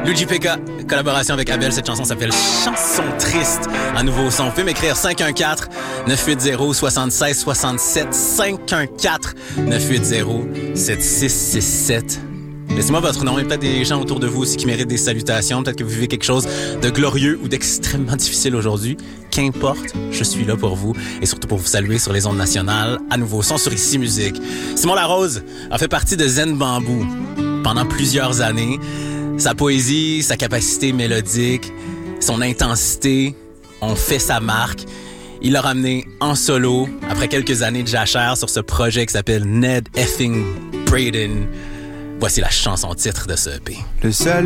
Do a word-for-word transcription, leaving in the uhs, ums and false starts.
Luigi P K, collaboration avec Abel. Cette chanson s'appelle Chanson triste. Un nouveau son. Vous pouvez m'écrire cinq un quatre, neuf huit zéro, six six six sept, cinq un quatre, neuf huit zéro, sept six six sept. Laissez-moi votre nom. Il y a peut-être des gens autour de vous aussi qui méritent des salutations. Peut-être que vous vivez quelque chose de glorieux ou d'extrêmement difficile aujourd'hui. Qu'importe, je suis là pour vous et surtout pour vous saluer sur les ondes nationales. À nouveau, son sur Ici Musique. Simon Larose a fait partie de Zen Bamboo pendant plusieurs années. Sa poésie, sa capacité mélodique, son intensité ont fait sa marque. Il l'a ramené en solo après quelques années de jachère sur ce projet qui s'appelle Ned Effing Braden. Voici la chanson titre de ce E P. Le seul